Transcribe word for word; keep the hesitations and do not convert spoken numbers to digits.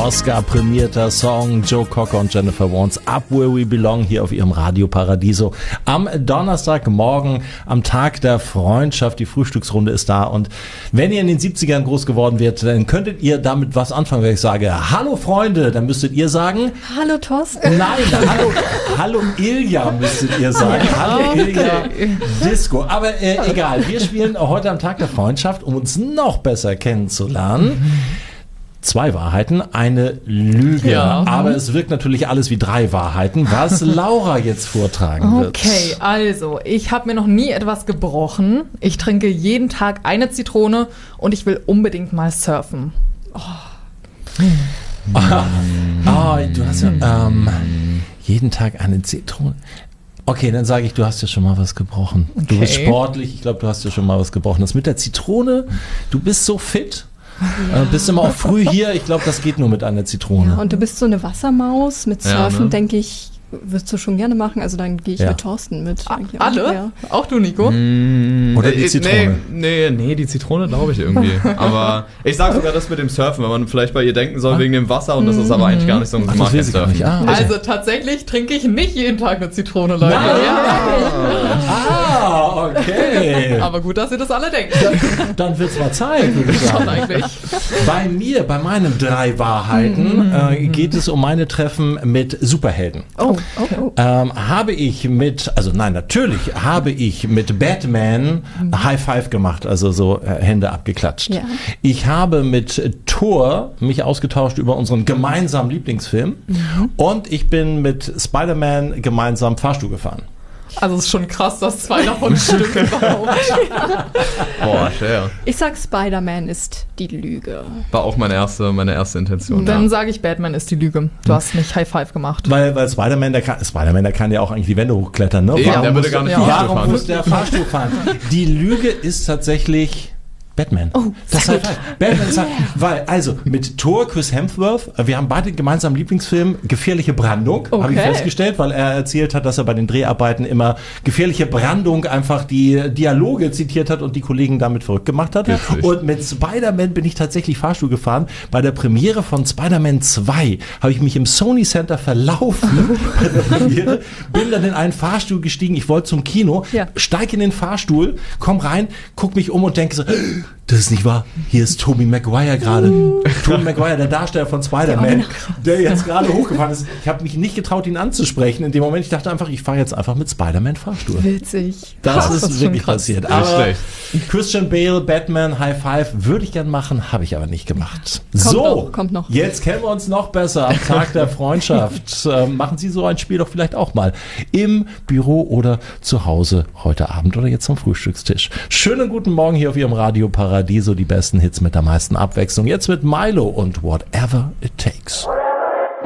Oscar-prämierter Song, Joe Cocker und Jennifer Warnes, Up Where We Belong, hier auf ihrem Radio Paradiso. Am Donnerstagmorgen, am Tag der Freundschaft, die Frühstücksrunde ist da. Und wenn ihr in den siebzigern groß geworden werdet, dann könntet ihr damit was anfangen, wenn ich sage, hallo Freunde, dann müsstet ihr sagen... Hallo Thorsten. Nein, hallo, hallo Ilja müsstet ihr sagen. Hallo Okay. Ilja Disco. Aber äh, egal, wir spielen heute am Tag der Freundschaft, um uns noch besser kennenzulernen. Zwei Wahrheiten, eine Lüge. Ja. Aber es wirkt natürlich alles wie drei Wahrheiten, was Laura jetzt vortragen wird. Okay, also, ich habe mir noch nie etwas gebrochen. Ich trinke jeden Tag eine Zitrone und ich will unbedingt mal surfen. Ah, ah, du hast ja ähm, jeden Tag eine Zitrone. Okay, dann sage ich, du hast ja schon mal was gebrochen. Okay. Du bist sportlich, ich glaube, du hast ja schon mal was gebrochen. Das mit der Zitrone, du bist so fit, äh, bist immer auch früh hier. Ich glaube, das geht nur mit einer Zitrone. Ja, und du bist so eine Wassermaus. Mit Ja, Surfen, ne? denke ich, wirst du schon gerne machen. Also dann gehe ich Ja. mit Thorsten mit. eigentlich auch, Alle? Ja. Auch du, Nico? Oder die Äh, Zitrone. Nee, nee, nee, die Zitrone glaube ich irgendwie. Aber ich sag sogar das mit dem Surfen, wenn man vielleicht bei ihr denken soll wegen dem Wasser und das ist aber eigentlich gar nicht so. Ach, Ich das mag kein weiß ich gar nicht. Surfen. Ah, Also tatsächlich trinke ich nicht jeden Tag eine Zitrone, Leute. Nein. Ja. ah, okay. Aber gut, dass ihr das alle denkt. Dann wird's mal Zeit, würde ich Schon sagen. eigentlich. Bei mir, bei meinen drei Wahrheiten, äh, geht es um meine Treffen mit Superhelden. Oh, oh, oh. Ähm, habe ich mit, also nein, natürlich habe ich mit Batman High Five gemacht, also so äh, Hände abgeklatscht. Ja. Ich habe mit Thor mich ausgetauscht über unseren gemeinsamen Lieblingsfilm und ich bin mit Spider-Man gemeinsam Fahrstuhl gefahren. Also es ist schon krass, dass zwei davon stimmen überhaupt. Boah, schwer. Ich sag, Spider-Man ist die Lüge. War auch meine erste, meine erste Intention. Dann Ja. sage ich, Batman ist die Lüge. Du hast nicht High Five gemacht. Weil, weil Spider-Man, der kann, Spider-Man, der kann ja auch eigentlich die Wände hochklettern, ne? Eben, Warum der würde muss- gar nicht ja. Fahrstuhl Warum fahren. muss der Fahrstuhl fahren? Die Lüge ist tatsächlich Batman. Oh, das sehr ist halt, Batman ist halt, weil, also, mit Thor, Chris Hemsworth, wir haben beide gemeinsam Lieblingsfilm Gefährliche Brandung, habe ich Okay. festgestellt, weil er erzählt hat, dass er bei den Dreharbeiten immer Gefährliche Brandung einfach die Dialoge zitiert hat und die Kollegen damit verrückt gemacht hat. Witzig. Und mit Spider-Man bin ich tatsächlich Fahrstuhl gefahren. Bei der Premiere von Spider-Man zwei habe ich mich im Sony Center verlaufen bei der Premiere, bin dann in einen Fahrstuhl gestiegen, ich wollte zum Kino, Ja. steig in den Fahrstuhl, komm rein, guck mich um und denke so, das ist nicht wahr, hier ist Tobey Maguire gerade. Tobey Maguire, der Darsteller von Spider-Man, der jetzt gerade hochgefahren ist. Ich habe mich nicht getraut, ihn anzusprechen. In dem Moment, ich dachte einfach, ich fahre jetzt einfach mit Spider-Man Fahrstuhl. Witzig. Das Krass, ist das ist wirklich schon krass. passiert. Nicht Aber schlecht. Christian Bale, Batman, High Five würde ich gern machen, habe ich aber nicht gemacht. so, noch, kommt noch. jetzt kennen wir uns noch besser am Tag der Freundschaft. Ähm, machen Sie so ein Spiel doch vielleicht auch mal im Büro oder zu Hause heute Abend oder jetzt am Frühstückstisch. Schönen guten Morgen hier auf Ihrem Radio Paradiso, die besten Hits mit der meisten Abwechslung. Jetzt mit Milo und Whatever It Takes.